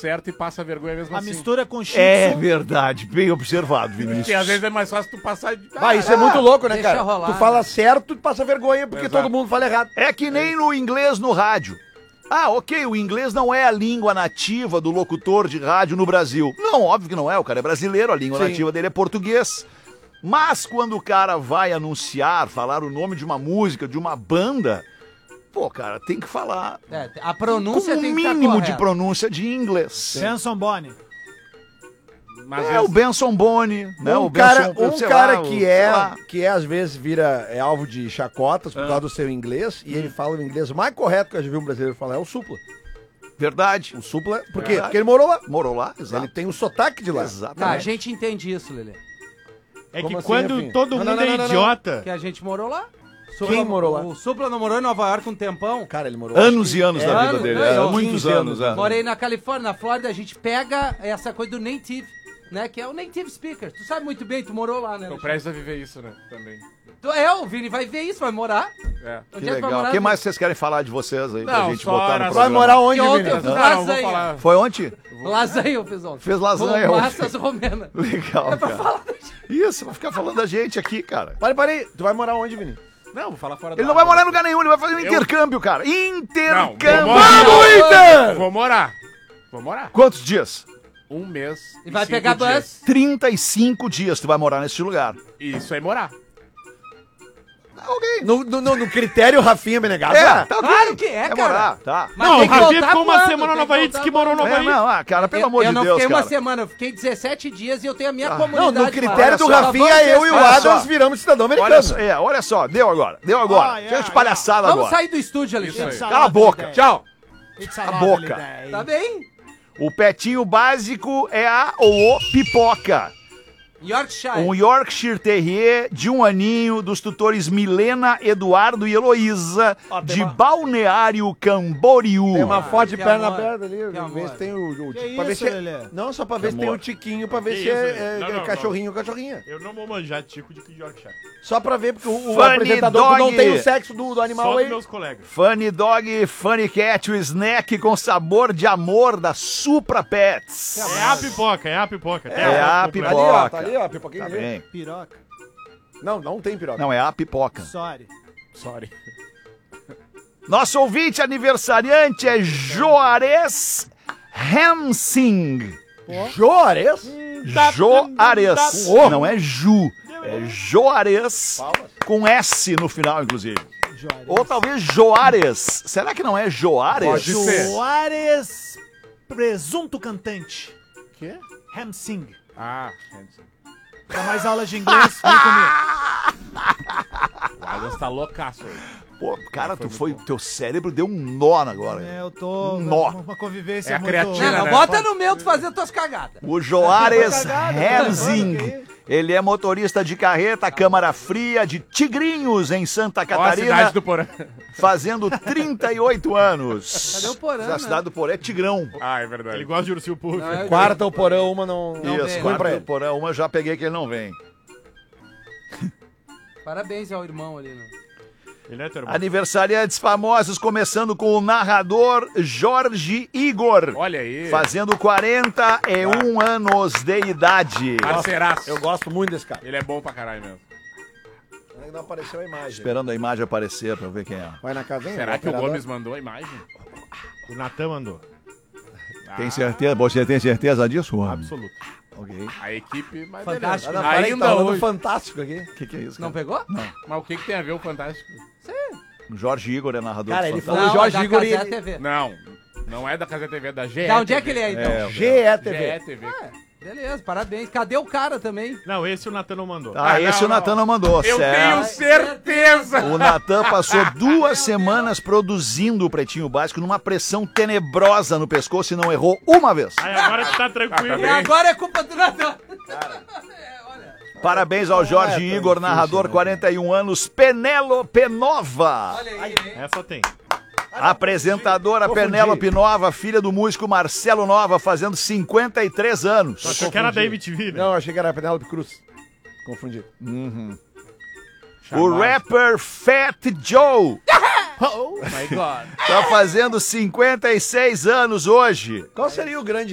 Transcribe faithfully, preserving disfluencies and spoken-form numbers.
certo e passa vergonha mesmo A assim. mistura com Shih É Tzu. verdade, bem observado, Vinícius. Porque às vezes é mais fácil tu passar... de- Vai, isso é muito louco, né, deixa cara? rolar, Tu fala né? certo e passa vergonha porque Exato. todo mundo fala errado. É que nem no inglês no rádio. Ah, ok, o inglês não é a língua nativa do locutor de rádio no Brasil. Não, óbvio que não é, o cara é brasileiro, a língua Sim. nativa dele é português. Mas quando o cara vai anunciar, falar o nome de uma música, de uma banda, pô, cara, tem que falar É, a com pronúncia um tem que estar mínimo de correta. pronúncia de inglês. Benson Boni. Mas É o Benson Boni, né? Um o cara, Benson, um sei cara lá, o- que sei é, lá. que é, às vezes, vira é alvo de chacotas por causa do seu inglês, e ele fala o inglês mais correto que eu já vi um brasileiro falar, é o Supla. Verdade. O Supla, por quê? Verdade. Porque ele morou lá. Morou lá, exato. Ele tem o sotaque de lá. Tá, a Exatamente. gente entende isso, Lelê. É Como que assim, quando Rafinha? todo Não, mundo não, não, é não, não, não. idiota... Que a gente morou lá. Quem morou lá? O Supla não morou em Nova York um tempão. Cara, ele morou Anos acho e que- anos é, da vida anos, dele, não, é, eu- muitos quinze anos. É. Morei na Califórnia, na Flórida, a gente pega essa coisa do native, né? Que é o native speaker. Tu sabe muito bem, tu morou lá, né? Tô Alexandre? prestes a viver isso, né? Também. Tu, é, o Vini vai ver isso, vai morar. É. Que Onde é que vai legal. morar? O que mais vocês querem falar de vocês aí pra Não, gente só botar era- no Vai programa? morar onde, Que ontem Vini? eu fiz Não, não, vou lasanha. falar. Foi ontem? Lasanha eu fiz ontem. Fez lasanha Com ontem. massas romena. Legal, É pra cara. falar. Isso, vai ficar falando da gente aqui, cara. Pare, pare. Tu vai morar onde, Vini? Não, vou falar fora Ele da não vai água. morar em lugar nenhum, ele vai fazer um Eu- intercâmbio, cara. Intercâmbio! Não, vou morar. Vamos, Inter! Vou morar. Vou morar. Quantos dias? Um mês E vai cinco pegar dias. bus. trinta e cinco dias tu vai morar nesse lugar. Isso é morar. Ok. No, no, no- no critério Rafinha Menegasso? É, tá ok. Claro que é, cara. morar, tá. Mas Não, tem o que Rafinha voltar ficou uma quando? semana Tem no Havaí, que disse que voltar morou no É, Havaí. não, ah, cara, pelo Eu- amor eu de não Deus, fiquei cara. uma semana, eu fiquei dezessete dias e eu tenho a minha Não, comunidade. no lá. critério do Olha só, Rafinha, vamos eu e o olha Adams só. viramos cidadão Olha americano. só, é, olha só, deu agora, deu agora. Ah, é, Chega de é. palhaçada Vamos agora. sair do estúdio, Alexandre. Cala a boca, tchau. A boca. Tá bem? O petinho básico é a ou o pipoca. Yorkshire. Um Yorkshire Terrier de um aninho dos tutores Milena, Eduardo e Heloísa, Ó, tem de uma- Balneário Camboriú. Tem uma foto de que perna amor. aberta ali, Que pra ver amor. se tem o... o Que pra ver isso, se é- Lelê? Não, só pra ver se tem amor. o tiquinho, pra ver Que se isso, é, Lelê? é- Não, é não, cachorrinho ou cachorrinha. Eu não vou manjar tico de Yorkshire. Só pra ver, porque o, o Funny apresentador não dog. tem o sexo do, do animal Só aí. dos meus colegas. Funny Dog, Funny Cat, o snack com sabor de amor da Supra Pets. É a pipoca, é a pipoca. Tem É a completa. Ali, ó, pipoca. tá ali, ó, a pipoquinha Tá ali. bem. Piroca. Não, não tem piroca. Não, é a pipoca. Sorry. Sorry. Nosso ouvinte aniversariante é Joares Hemsing. Jores? Joares. Oh. Não é Ju. É Joares. Com S no final, inclusive. Juarez. Ou talvez Joares. Será que não é Joares? Pode ser. Juarez, presunto cantante. Quê? Hamsing. Ah, Pra mais aulas de inglês, vem comigo. o Adams tá loucaço hoje. Pô, cara, tu foi, teu cérebro deu um nó agora. É, eu tô... Um nó. Uma convivência É a muito... creatina, Não, não, né? bota no meu tu fazer tuas cagadas. O Joares cagada, Hemsing. cara. Ele é motorista de carreta, câmara fria de Tigrinhos, em Santa Ó a Catarina, cidade do Porã. fazendo trinta e oito anos. Cadê o Porã, A né? cidade do Porã é Tigrão. Ah, é verdade. Ele gosta de ursinho puff. Não, é- Quarta o porão, uma não... Não Isso, vem. Ruim pra quarto ele. do Porã, uma já peguei que ele não vem. Parabéns ao irmão ali, né? Ele é termo. Aniversariantes famosos, começando com o narrador Jorge Igor, Olha aí. fazendo quarenta e um anos de idade. Parceiraço. Eu gosto muito desse cara. Ele é bom pra caralho mesmo. Ainda não apareceu a imagem. Esperando a imagem aparecer pra eu ver quem é. Vai na casinha. Será vai que o operador. Gomes mandou a imagem? O Natan mandou. Tem certeza? Você tem certeza disso? Juan? Absoluto. Ok. A equipe, mas Fantástico. beleza. Ah, não, peraí, Ainda tá rolando hoje. fantástico aqui. O que, que é isso? Não Cara? pegou? Mas o que, que tem a ver o Fantástico? O Jorge Igor é narrador Cara, do ele Fantástico. falou Não, Jorge é da Igor e Cazé ele- T V. Não, não é da Casa T V, é da G E. Da onde é que ele é, então? É, G E T G E V. T V. É, beleza, parabéns. Cadê o cara também? Não, esse o Natan não mandou. Ah, Ah, esse não, o Natan não mandou, Eu tenho certo? certeza. O Natan passou duas semanas produzindo o Pretinho Básico numa pressão tenebrosa no pescoço e não errou uma vez. Aí agora tu tá tranquilo. Ah, tá E bem. agora é culpa do Natan. Parabéns ao Jorge é tão Igor, difícil, narrador, né? quarenta e um anos, Penélope Nova. Olha aí, hein? Essa tem. Apresentadora Confundi. Penélope Nova, filha do músico Marcelo Nova, fazendo cinquenta e três anos. Achou que era David T V, né? Não, eu achei que era a Penélope Cruz. Confundi. O rapper Fat Joe Oh my God. tá fazendo cinquenta e seis anos hoje. Qual seria o grande